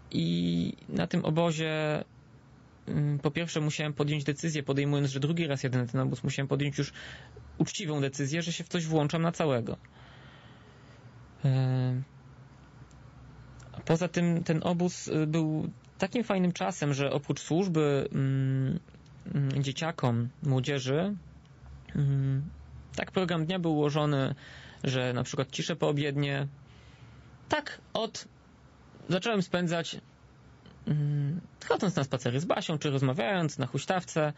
I na tym obozie po pierwsze musiałem podjąć decyzję, podejmując, że drugi raz jadę na ten obóz, musiałem podjąć już uczciwą decyzję, że się w coś włączam na całego. A poza tym ten obóz był takim fajnym czasem, że oprócz służby dzieciakom, młodzieży, tak program dnia był ułożony, że na przykład cisze poobiednie tak zacząłem spędzać chodząc na spacery z Basią, czy rozmawiając na huśtawce,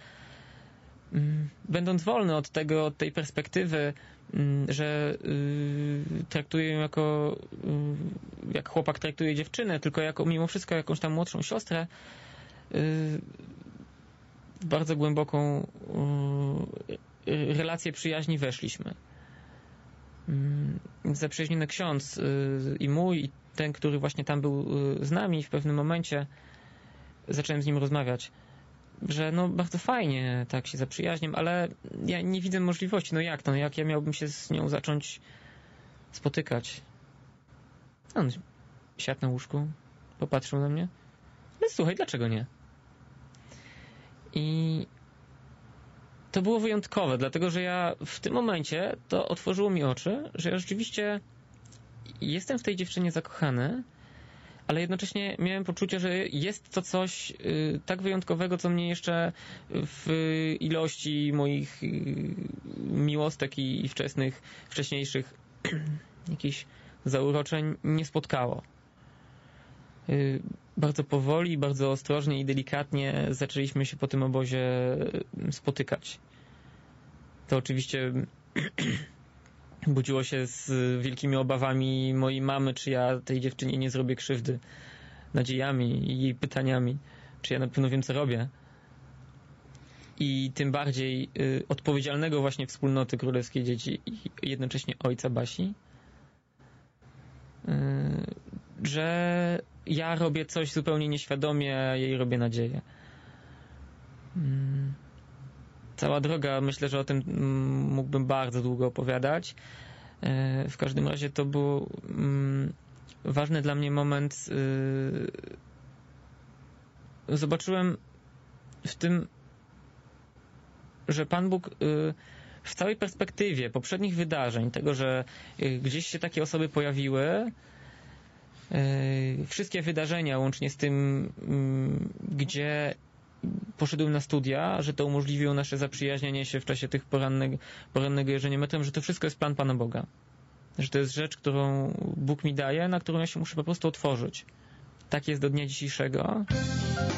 będąc wolny od tej perspektywy, że traktuję ją jak chłopak traktuje dziewczynę, tylko jako mimo wszystko jakąś tam młodszą siostrę, w bardzo głęboką relację przyjaźni weszliśmy. Zaprzyjaźniony ksiądz i mój, i ten, który właśnie tam był z nami, w pewnym momencie zacząłem z nim rozmawiać, że bardzo fajnie tak się zaprzyjaźniam, ale ja nie widzę możliwości, jak ja miałbym się z nią zacząć spotykać. On siadł na łóżku, popatrzył na mnie, ale słuchaj, dlaczego nie? I to było wyjątkowe, dlatego że ja w tym momencie to otworzyło mi oczy, że ja rzeczywiście jestem w tej dziewczynie zakochany, ale jednocześnie miałem poczucie, że jest to coś tak wyjątkowego, co mnie jeszcze w ilości moich miłostek i wcześniejszych jakichś zauroczeń nie spotkało. Bardzo powoli, bardzo ostrożnie i delikatnie zaczęliśmy się po tym obozie spotykać. To oczywiście budziło się z wielkimi obawami mojej mamy, czy ja tej dziewczynie nie zrobię krzywdy, nadziejami i jej pytaniami, czy ja na pewno wiem, co robię. I tym bardziej odpowiedzialnego właśnie wspólnoty Królewskiej Dzieci i jednocześnie ojca Basi, że ja robię coś zupełnie nieświadomie, a jej robię nadzieję. Cała droga, myślę, że o tym mógłbym bardzo długo opowiadać. W każdym razie to był ważny dla mnie moment. Zobaczyłem w tym, że Pan Bóg w całej perspektywie poprzednich wydarzeń, tego, że gdzieś się takie osoby pojawiły, wszystkie wydarzenia, łącznie z tym, gdzie poszedłem na studia, że to umożliwiło nasze zaprzyjaźnianie się w czasie tych porannego jeżdżenia metrem, że to wszystko jest plan Pana Boga. Że to jest rzecz, którą Bóg mi daje, na którą ja się muszę po prostu otworzyć. Tak jest do dnia dzisiejszego.